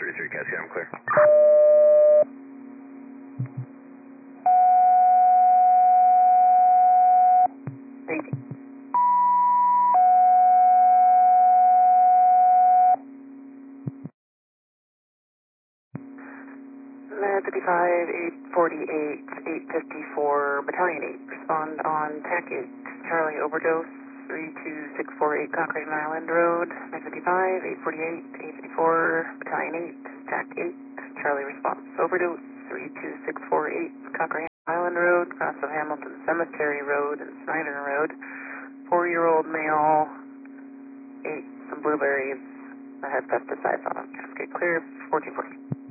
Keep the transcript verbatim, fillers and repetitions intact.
three three Cascade, I'm clear. Thank you. Med fifty-five, eight forty-eight, eight fifty-four, Battalion eight, respond on T A C eight, Charlie overdose, three two six four eight Cochrane Island Road, Med fifty-five, eight forty-eight, eight fifty-four, Battalion eight, T A C eight, Charlie response, overdose, three two six four eight Cochrane Island Road, cross of Hamilton Cemetery Road and Snyder Road, four-year-old male, ate some blueberries that had pesticides on them, Cascade clear, fourteen forty.